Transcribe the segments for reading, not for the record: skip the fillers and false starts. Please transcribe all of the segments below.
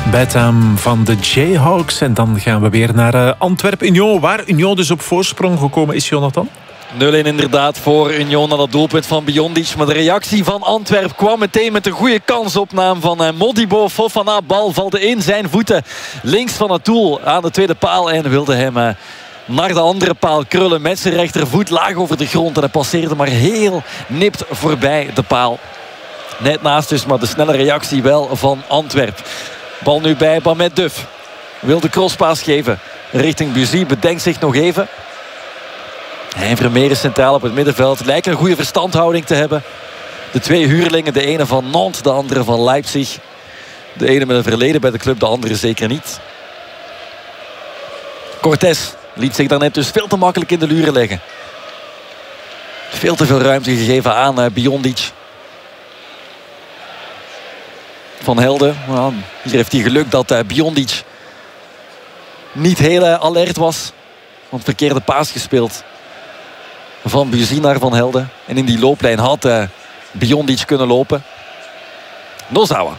Bijtaam van de Jayhawks. En dan gaan we weer naar Antwerpen-Union, waar Union dus op voorsprong gekomen is, Jonathan. 0-1 inderdaad voor Union na dat doelpunt van Biondic. Maar de reactie van Antwerp kwam meteen met een goede kansopname van Modibo. Fofana, bal valde in zijn voeten links van het doel aan de tweede paal. En wilde hem naar de andere paal krullen met zijn rechtervoet laag over de grond. En hij passeerde maar heel nipt voorbij de paal. Net naast dus, maar de snelle reactie wel van Antwerp. Bal nu bij Bamet Duf. Wil de crosspaas geven richting Buzy. Bedenkt zich nog even. Hij en Vermeer is centraal op het middenveld. Lijkt een goede verstandhouding te hebben. De twee huurlingen. De ene van Nantes, de andere van Leipzig. De ene met een verleden bij de club, de andere zeker niet. Cortés liet zich daarnet dus veel te makkelijk in de luren leggen. Veel te veel ruimte gegeven aan Biondic. Van Helden. Nou, hier heeft hij geluk dat Biondic niet heel alert was. Want verkeerde paas gespeeld. Van Buzy naar Van Helden. En in die looplijn had Biondic kunnen lopen. Nozawa.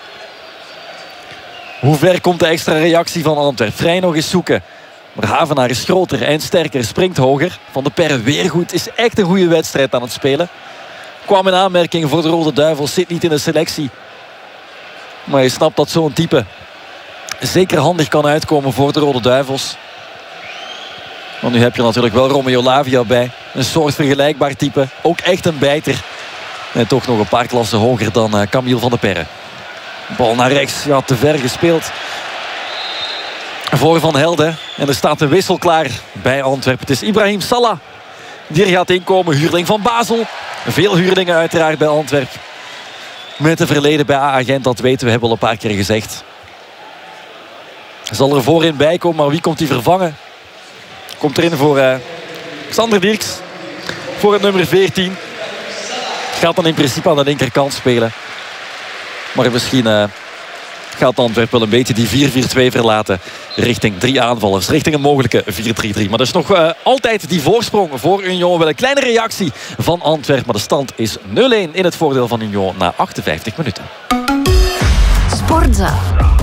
Hoe ver komt de extra reactie van Antwerp? Vrij nog eens zoeken. Maar Havenaar is groter en sterker. Springt hoger. Van de Perre weer goed. Is echt een goede wedstrijd aan het spelen. Kwam in aanmerking voor de Rode Duivels. Zit niet in de selectie. Maar je snapt dat zo'n type zeker handig kan uitkomen voor de Rode Duivels. Want nu heb je natuurlijk wel Romeo Lavia bij. Een soort vergelijkbaar type. Ook echt een bijter. En toch nog een paar klassen hoger dan Camille van der Perre. Bal naar rechts. Ja, te ver gespeeld. Voor Van Helden. En er staat een wissel klaar bij Antwerpen. Het is Ibrahim Salah die er gaat inkomen. Huurling van Basel. Veel huurlingen uiteraard bij Antwerpen. Met een verleden bij A-agent, dat weten we, hebben we al een paar keer gezegd. Zal er voorin bij komen, maar wie komt hij vervangen? Komt erin voor Xander Dirks. Voor het nummer 14. Gaat dan in principe aan de linkerkant spelen. Maar misschien gaat Antwerp wel een beetje die 4-4-2 verlaten. Richting 3 aanvallers. Richting een mogelijke 4-3-3. Maar er is nog altijd die voorsprong voor Union. Wel een kleine reactie van Antwerp. Maar de stand is 0-1 in het voordeel van Union na 58 minuten. Sportza.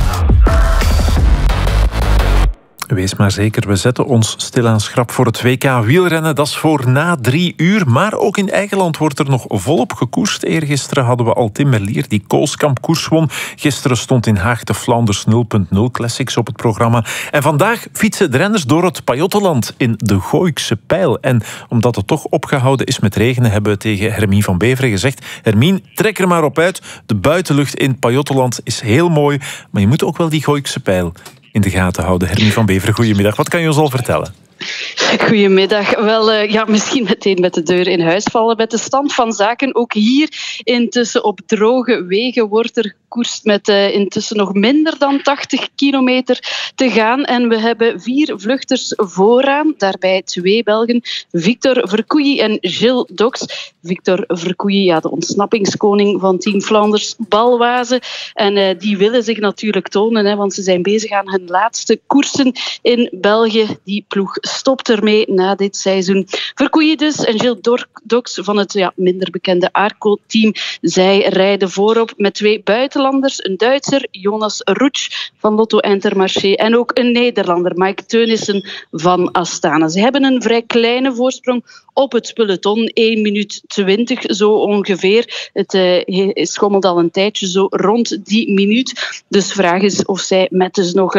Wees maar zeker, we zetten ons stilaan schrap voor het WK wielrennen. Dat is voor na 3 uur. Maar ook in eigen land wordt er nog volop gekoerst. Eergisteren hadden we al Tim Merlier die Koolskamp koers won. Gisteren stond in Haag de Flanders 0.0 Classics op het programma. En vandaag fietsen de renners door het Pajottenland in de Gooikse Pijl. En omdat het toch opgehouden is met regenen, hebben we tegen Hermine van Beveren gezegd: Hermine, trek er maar op uit. De buitenlucht in Pajottenland is heel mooi. Maar je moet ook wel die Gooikse Pijl in de gaten houden. Hermine van Beveren, goedemiddag. Wat kan je ons al vertellen? Goedemiddag. Wel, misschien meteen met de deur in huis vallen. Met de stand van zaken ook hier intussen op droge wegen wordt er gekoerst met intussen nog minder dan 80 kilometer te gaan. En we hebben 4 vluchters vooraan. Daarbij 2 Belgen. Victor Vercouilly en Gilles Dox. Victor Vercouilly, ja, de ontsnappingskoning van Team Flanders Balwaze. En die willen zich natuurlijk tonen, hè, want ze zijn bezig aan hun laatste koersen in België. Die ploeg stopt ermee na dit seizoen. Vercouilly dus en Gilles Dox van het minder bekende Arco-team. Zij rijden voorop met 2 buitenlanders. Een Duitser, Jonas Rutsch van Lotto Intermarché. En ook een Nederlander, Mike Teunissen van Astana. Ze hebben een vrij kleine voorsprong op het peloton. 1 minuut 20 zo ongeveer. Het schommelt al een tijdje zo rond die minuut. Dus de vraag is of zij met dus nog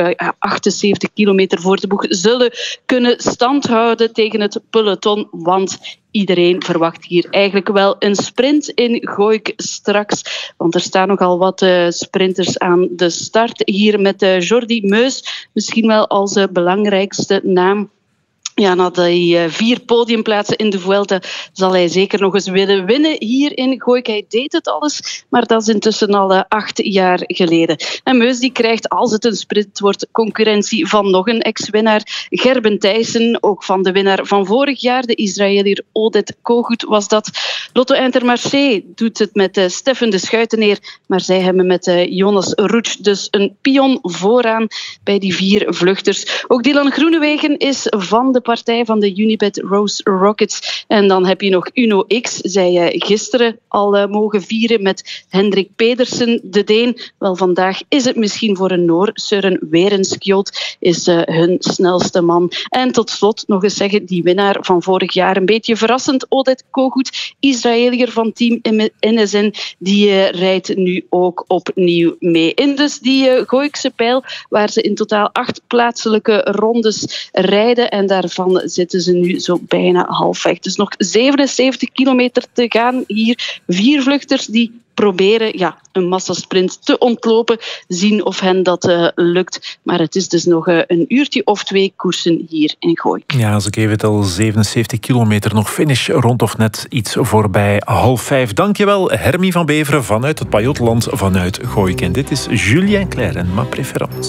78 kilometer voor de boeg zullen kunnen stand houden tegen het peloton. Want iedereen verwacht hier eigenlijk wel een sprint in Gooik straks. Want er staan nogal wat sprinters aan de start. Hier met Jordi Meus, misschien wel als belangrijkste naam. Ja, na die 4 podiumplaatsen in de Vuelta zal hij zeker nog eens willen winnen hier in Gooik. Hij deed het alles, maar dat is intussen al 8 jaar geleden. En Meus die krijgt, als het een sprint wordt, concurrentie van nog een ex-winnaar. Gerben Thijssen, ook van de winnaar van vorig jaar. De Israëliër Oded Kogut was dat. Lotto Intermarché doet het met Steffen de Schuiteneer. Maar zij hebben met Jonas Rutsch dus een pion vooraan bij die 4 vluchters. Ook Dylan Groenewegen is van de partij van de Unibet Rose Rockets. En dan heb je nog Uno X. Zij gisteren al mogen vieren met Hendrik Pedersen, de Deen. Wel, vandaag is het misschien voor een Noor. Søren Werenskjold is hun snelste man. En tot slot nog eens zeggen, die winnaar van vorig jaar, een beetje verrassend, Oded Kogut, Israëliër van team NSN, die rijdt nu ook opnieuw mee in. Dus die Gooikse pijl, waar ze in totaal 8 plaatselijke rondes rijden. En daarvan zitten ze nu zo bijna halfweg. Dus nog 77 kilometer te gaan hier. 4 vluchters die proberen een massasprint te ontlopen. Zien of hen dat lukt. Maar het is dus nog een uurtje of 2 koersen hier in Gooi. Ja, als ik even tel, 77 kilometer nog finish rond of net iets voorbij 4:30. Dankjewel, Hermie van Beveren vanuit het Pajotland, vanuit Gooik. En dit is Julien Clerc en Ma Préférence.